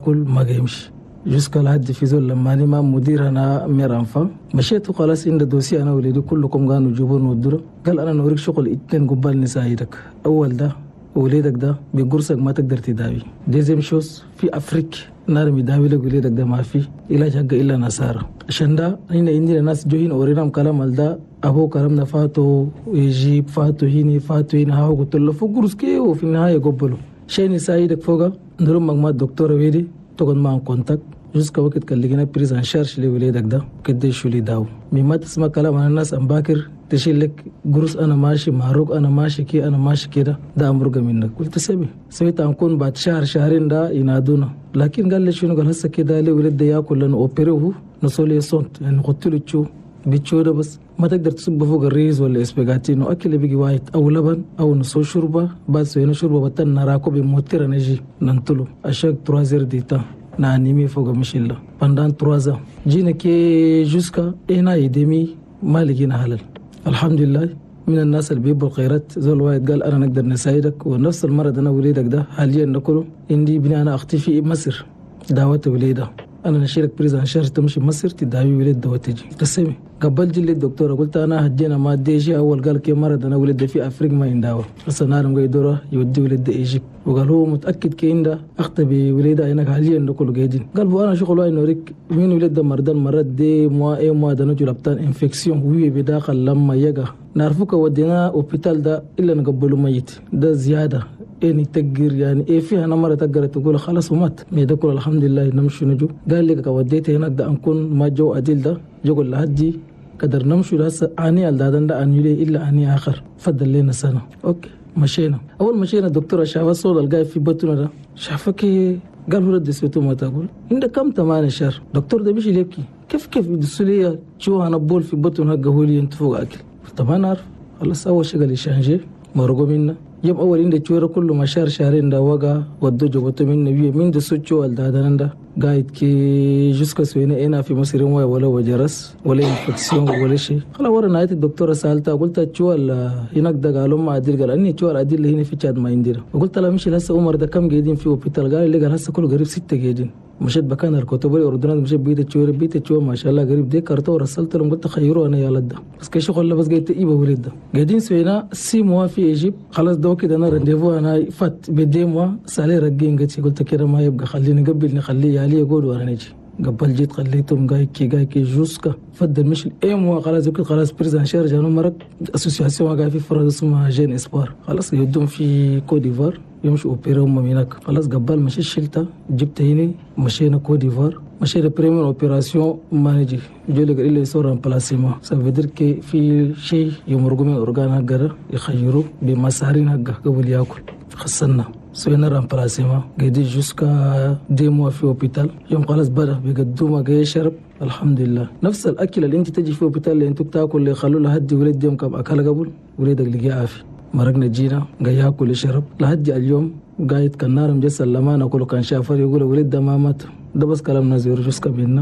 كل ما يمشي جوسكا لحد في زول لما أنا ما مدير أنا ميرانفا مشيت خلاص عند دوسي أنا ولدي كلكم قالوا جيبون ودرة قال أنا نوريك شغل 2 قبال نسايدك. أول ده وليدك ده بقرصك ما تقدر تداوي. ديزم شوز في أفريق نار مداوي لك وليدك ده ما في علاج حق إلا نصارى. عشان ده هنا عندنا ناس جوهين أورينام كلام ده أبو كلامنا فاتو يجيب فاتو هنا هاو قلت له فوق قرص كي وفي النهاية قبله شيء نسايدك فوقه نروح مجموعة دكتورة ويدي تقعد معهم كونتاكت جوزك وقت كان لقينا بريز عن شارش لوليدك ده كده يشو لي داو مما تسمع كلام عن الناس أم باكر تشيل لك قرص أنا ماشي معروق أنا ماشي كي أنا ماشي كده ده أمرق منك قلت سويت أنكون بعد شهرين ده ينادونا لكن قال لي شنو قال هسه كده لي ولد ده ياكل لأنه أوبيروه نصولي صوت يعني قلت له تشو بتشو ده بس ما تقدر تصب فوق الريز ولا اسباجاتينو اكل بيجي وايت او لبن او نصو شوربه بس هنا شوربه بتن نراكو بموتير نجي ننتلو اشاك ترازير ديتا نانيمي فوق مشيلا بندان ترازا جينا كي جوسكا هنا يدمي ما لقينا حلال الحمد لله من الناس اللي بيبوا الخيرات زول واحد قال انا نقدر نساعدك ونفس المرض انا وليدك ده حاليا نقوله عندي بني انا اختي في مصر دعوه وليده انا نشيلك بريز عن شهر تمشي مصر تداوي ولد ده وتجي تسمي قبل جلي الدكتوره قلت انا هدينا ما ديجي اول قال كي مرض انا ولد في افريقيا ما ينداوى هسه نارم قيدوره يودي ولد ده يجيب وقال هو متاكد كي عنده اختي بوليده هناك حاليا نقول قاعدين قال بو انا شغل واي نوريك مين ولد ده مرض دي موا ده نجو لبتان انفكسيون وي بداخل لما يجا نعرفوك ودينا اوبيتال ده الا نقبله ميت ده زياده اني تقر يعني ايه فيها انا مره تقر تقول خلاص ومات ميدكل الحمد لله نمشي نجو قال لك وديت هناك ده انكون ما جو اديل ده جو لهدي قدر نمشي هسه اني الدادن ده اني لي الا اني اخر فضل لنا سنه اوكي مشينا اول مشينا الدكتوره شافت صوت القاي في بطنه ده شافك قال له رد سويته ما تقول عندك كم 8 شهر دكتور ده بيجي يبكي كيف يدسوا لي شو انا بول في بطنه هقه لي انت فوق اكل طب انا عارف خلاص اول شيء قال لي شانجي مرقوا منا يوم أول إنده تشوره كله ما شهرين ده وقع ودو جبتو من نبيه من ده سوتشو الدادان ده قايد كي جسكا سوينا إنا في مصر مويا ولا وجرس ولا إنفكسيون ولا شيء خلا ورا نهاية الدكتورة سألتها قلت تشو هناك ده قالوا ما أدير قال أني تشو الأدير اللي هنا في تشاد ما يندير وقلت لها مشي هسه عمر ده كم قاعدين في وبيتال قال لي قال هسه كله قريب 6 قاعدين مشيت بكان الكتبري أردنات مشيت بيت تشو ما شاء الله قريب دي كارتو ورسلت لهم قلت خيروا أنا يا لده بس كي شغل بس قاعد تقيبه ولد ده قاعدين سوينا سي موا في إيجيب خلاص ده كده أنا رنديفو أنا فات بديموا سالي رجين قلت كده ما يبقى خليني قبل نخليه يالي يقول ورا نجي قبل جيت خليتهم جاي كي جوسكا فضل مش الايم خلاص يمكن خلاص بريزان شهر جانو مرق اسوسياسيون قاعد في فرنسا اسمها جين اسبار خلاص يودون في كوت ديفوار يمشوا اوبيرهم هناك خلاص قبل مشي شلتا جبت هنا مشينا كوت ديفوار مشينا بريمير اوبيراسيون ما نجي جولي قال لي صور امبلاسيمون سافيدير كي في شيء يمرقوا من اورغان هجره يخيروا بمسارين هجه قبل ياكل خسرنا سوينا رامبلاسيما قاعدين جوسكا 2 mois في اوبيتال يوم خلاص بدا بيقدوما جاي يشرب الحمد لله نفس الاكل اللي انت تجي في اوبيتال اللي انتوا بتاكل اللي خلوا لهدي ولد يوم كم اكل قبل ولدك لقى عافي مرقنا جينا جاي ياكل يشرب لهدي اليوم قايد كان نارم جسل لما ناكل كان شافر يقول ولد ده ما مات ده بس كلام نزير جوسكا بينا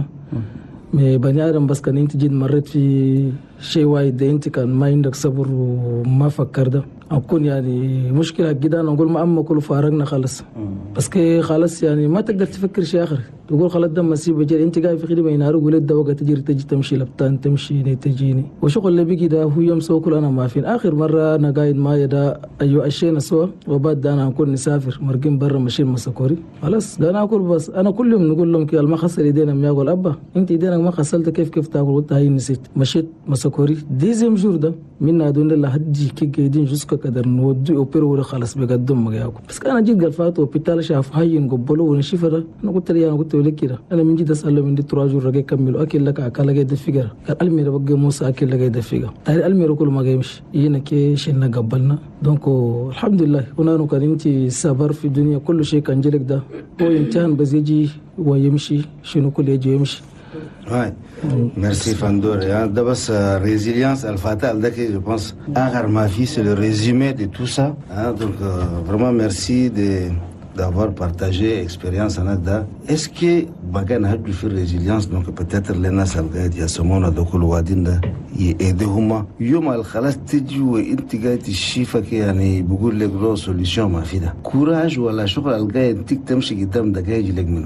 بني ادم بس كان انت جيت مريت في شيء وايد انت كان ما عندك صبر وما فكر ده أكون يعني مشكلة جدا نقول ما أما كله فارقنا خلاص بس كي خلاص يعني ما تقدر تفكر شيء آخر تقول خلاص ده مسيب جري أنت قاعد في خدمة ينارو ولد ده وقت تجي تمشي لبتان تمشي تجيني وشغل اللي بيجي ده هو يوم سو كل أنا ما فين آخر مرة أنا قاعد ما يدا أيوة أشينا سوا وبعد ده أنا أكون نسافر مرقين برا ماشين مسكوري خلاص ده أنا أقول بس أنا كل يوم نقول لهم كي ما خسر يدينا ما يقول أبا أنت يدينا ما خسرت كيف تاكل قلت هاي نسيت مشيت مسكوري ديزم جور ده منا دون الله هدي كي قاعدين جزء قدر نودي اوبيرو ولا خلاص بقدم ما ياكل بس انا جيت قلفات اوبيتال شاف هاي نقبلوا ونشفره انا قلت لي كده انا من جيت اسال من دي تراجو رجع كملوا اكل لك اكل قاعد فيجر قال المير بقى موسى اكل لك قاعد فيجر تاري المير كل ما يمشي ينا كي شلنا قبلنا دونك الحمد لله هنا كان انت صبر في الدنيا كل شيء كان جلك ده هو امتحان بس يجي ويمشي شنو كل يجي يمشي Ouais. Merci Fandor. D'abord, résilience, Al-Fatah, je pense, Agar Mafi, c'est le résumé de tout ça. Donc, vraiment, merci d'avoir partagé l'expérience en Agda. Est-ce que Bagan a pu faire résilience? Donc, peut-être Lena Salgad, il y a ce monde de Koulouadinda, il est aidé Houma. Yom al-Khalas, Tidjou et Intigati Shifa qui a une grosse solution, ma fille. Courage ou la choukra al-Gaïd, Tik Temshi Gitam, Dagay, Jileg Minwan. Est-ce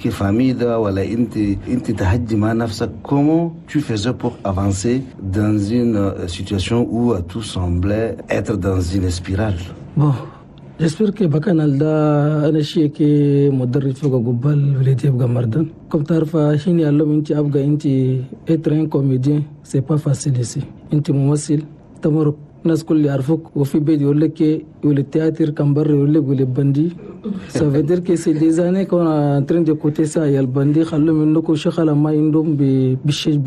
impliqué famille voilà inti tahaddi ma nafsa. Comment tu faisais pour avancer dans une situation où tout semblait être dans une spirale? Bon, j'espère que bakanal da ana shi yake mudarrif ga gubbal wilati ga mardan comme tarfa shini allo minti abga inti être un comédien c'est pas facile ici inti mumassil tamaruk nas kulli arfuk wa fi baydi wala ke le théâtre kambar wala le bandi ça veut dire que c'est des années qu'on est en train de côté ça y a le bandi khallu minno ko shakhala ma indum bi bishesh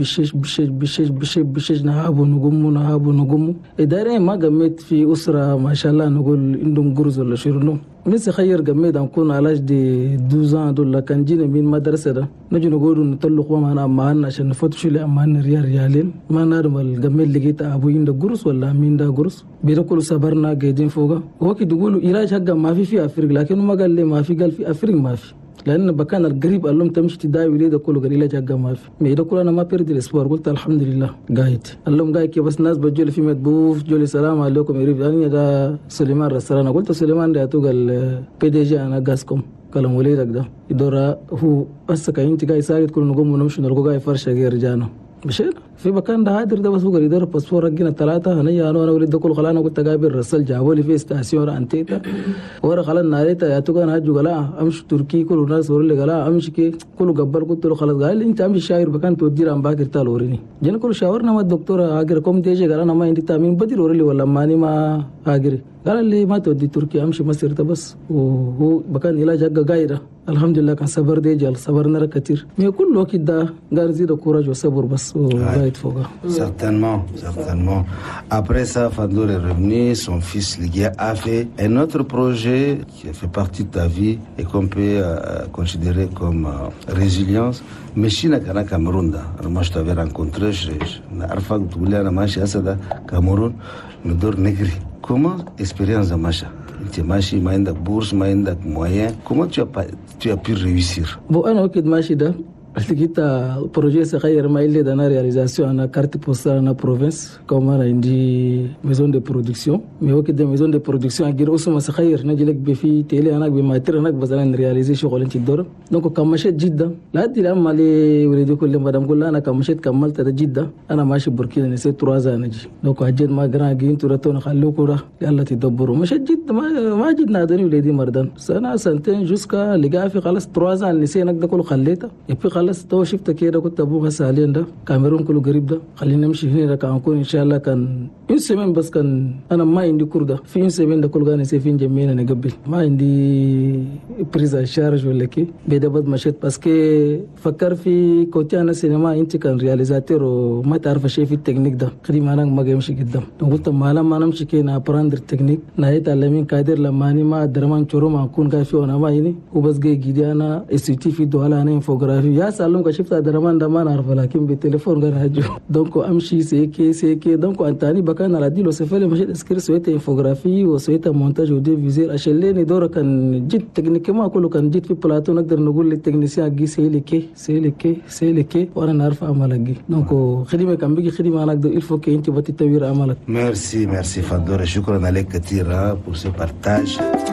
na habu nugum et derrière ma gamet fi usra machallah nugul indum guruz wala shurnu من سخير جميد نكون على l'âge de 12 ans دولا كان جينا من مدرسة ده نجي نقولوا نطلق وما معنا عشان نفتش لي معنا ريالين ما نرمل جميد لقيت أبوين ده جرس ولا مين ده جرس بيركلوا صبرنا قاعدين فوقه هو كده يقولوا علاج حقا ما في أفريق لكن ما قال لي ما في قال في أفريق ما في لأن بكان القريب قال لهم تمشي تداوي ليه ده كله قال علاج حقا ما في ما ده كله أنا ما بيرد الأسبوع قلت الحمد لله قايد قال لهم قايد كي بس ناس بجول في مدبوف جولي سلام عليكم يريد أنا ده سليمان رسالنا قلت سليمان ده قال PDG أنا قاسكم كلام وليدك ده يدور هو بس كاين تجاي ساعد كل نقوم ونمشي نرجع جاي فرشة غير جانا مشينا في مكان ده هادر ده بس هو قال باسبور رجينا 3 هنيا انا وليد كل خلانا قلت جايب الرسل جابوا لي في استاسيون انتيتا ورا خلنا ناريتا يا تو كان هاجو قال امشي تركي كل الناس ورا اللي قال امشي كي كله قبل قلت له خلاص قال لي انت امشي شاعر بكان تودير ام باكر تالوريني جينا كل شاورنا ما الدكتور هاجر كوم تيجي قال انا ما انت تامين بدير ورا لي ولا ماني ما هاجري قال لي ما تودي تركيا امشي مصر بس وهو بكان علاج حق غايره الحمد لله كان صبر دي جال صبرنا كثير مي كل وقت ده قال زيد كوراج وصبر بس وغايت فوقه certainement après ça Fandor est revenu son fils Ligia a fait un autre projet qui fait partie de ta vie et qu'on peut considérer comme résilience mais Chine kana Cameroun da moi je t'avais rencontré na arfa tulana mashi asada Cameroun Nodor Negri. Comment expérience de Macha? Tu as une bourse, une moyen. Comment tu as pu réussir? Bon, أنا وقت ماشي ده لقيت بروجي صغير ما اللي ده أنا رياليزاسيون أنا كارت بوستال أنا بروفنس كم أنا عندي ميزون دي برودكسيون مي وقت ده ميزون دي برودكسيون أجير أسمه صغير نجي لك بفي تيلي أنا بماتير أنا بس أنا رياليزي شغل أنت الدور دونك كم مشيت جدا لا أدري لما لي ولدي كل ما دام قول أنا كم مشيت كملت ده جدا أنا ماشي بركينا نسيت ترازا نجي دونك أجد ما جرا جين تراتون خلوه كورا يلا تدبروا مشيت جدا ما جد نادني ولدي مردان سنة سنتين جوسكا لقى في خلاص ترازا نسينا ده كله خليته يبقى خلاص تو شفت كده كنت ابوها سالين ده كاميرون كله قريب ده خلينا نمشي هنا كان نكون ان شاء الله كان يوسمين بس كان انا ما عندي كرده في يوسمين ده كله كان يسيفين جميله نقبل ما عندي بريزا شارج ولا كي بدا بد مشيت باسكو فكر في كوتي انا سينما انت كان رياليزاتور وما تعرف شيء في التكنيك ده خدي انا ما جمشي قدام قلت ما لما نمشي كنا ابراندر تكنيك نهايه تعلمين قادر لما اني ما درمان شورو ما اكون قاعد في وانا ما يني وبس جاي جدي انا استي في دوله انا انفوغرافي يا سالم كشفت درمان ده ما نعرف لكن بالتليفون غير هاجو دونك امشي سيكي دونك انتاني بكان على ديلو سفل مشي اسكر سويت انفوغرافي وسويت مونتاج ودي فيزير اشلني دور كان جيت تكنيك ما كله كان جيت في بلاتو نقدر نقول للتكنيسيان جي سيليكي وانا نعرف عملك دونك خدمه كان بيجي خدمه انا اقدر الفو كي انت بتي تغيير عملك merci Fandor شكرا عليك كثير pour ce partage.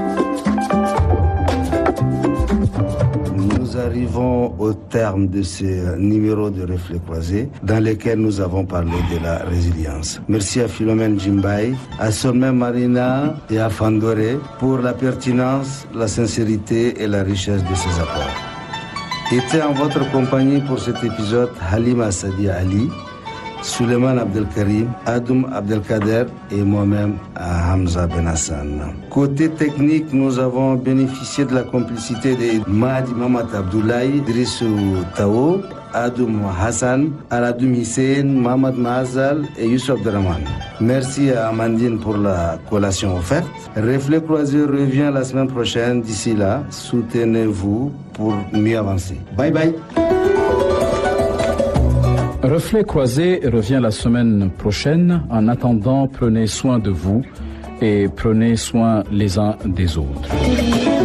Nous arrivons au terme de ce numéro de Reflets Croisés dans lequel nous avons parlé de la résilience. Merci à Philomène Djimbaï, à Solmé Marina et à Fandoré pour la pertinence, la sincérité et la richesse de ces apports. Était en votre compagnie pour cet épisode Halima Sadia Ali, Suleiman Abdelkarim, Adoum Abdelkader et moi-même Hamza Benassan. Côté technique, nous avons bénéficié de la complicité de Mahdi Mamat Abdoulaye, Idrissou Tao, Adoum Hassan, Aladoum Hussein, Mohamed Mahazal et Youssef Abderrahman. Merci à Amandine pour la collation offerte. Reflet Croisé revient la semaine prochaine. D'ici là, soutenez-vous pour mieux avancer. Bye bye. Reflet Croisé revient la semaine prochaine. En attendant, prenez soin de vous et prenez soin les uns des autres.